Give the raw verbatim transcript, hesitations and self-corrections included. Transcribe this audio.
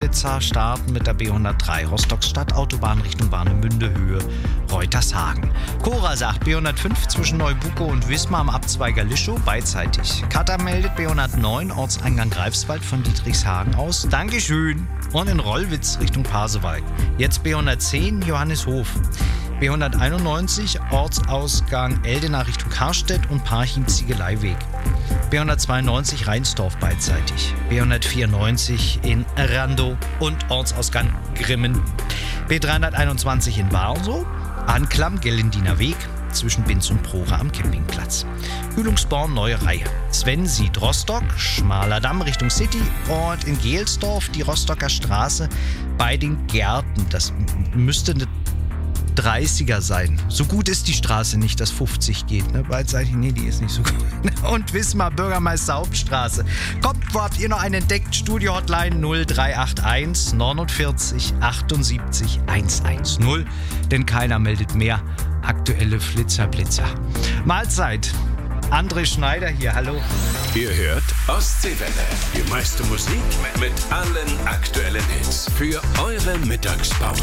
Flitzer starten mit der B hundertdrei Rostock Stadtautobahn Richtung Warnemünde Höhe Reutershagen. Cora sagt B hundertfünf zwischen Neubuko und Wismar am Abzweiger Lischow beidseitig. Kata meldet B hundertneun Ortseingang Greifswald von Dietrichshagen aus. Dankeschön. Und in Rollwitz Richtung Pasewalk. Jetzt B hundertzehn Johannishof. B hunderteinundneunzig Ortsausgang Eldena Richtung Karstedt und Parchim Ziegeleiweg. B hundertzweiundneunzig Rheinsdorf beidseitig. B hundertvierundneunzig in Randow und Ortsausgang Grimmen. B dreihunderteinundzwanzig in Warsow, Anklam Gellendiner Weg zwischen Binz und Prora am Campingplatz. Hühlungsborn Neue Reihe. Sven sieht Rostock, Schmaler Damm Richtung City und in Gelsdorf die Rostocker Straße bei den Gärten. Das müsste eine dreißiger sein. So gut ist die Straße nicht, dass fünfzig geht. Ne? Beidseitig, nee, die ist nicht so gut. Und Wismar, Bürgermeister Hauptstraße. Kommt, wo habt ihr noch einen entdeckt? Studio-Hotline null drei acht eins neunundvierzig achtundsiebzig hundertzehn. Denn keiner meldet mehr. Aktuelle Flitzer, Blitzer. Mahlzeit. André Schneider hier, hallo. Ihr hört Ostseewelle. Die meiste Musik mit allen aktuellen Hits. Für eure Mittagspause.